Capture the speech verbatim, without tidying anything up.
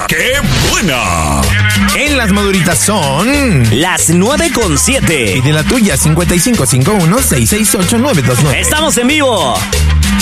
¡Qué buena! En las maduritas son las nueve con siete. Y de la tuya, cincuenta y cinco cincuenta y uno, seiscientos sesenta y ocho, nueve dos nueve. ¡Estamos en vivo!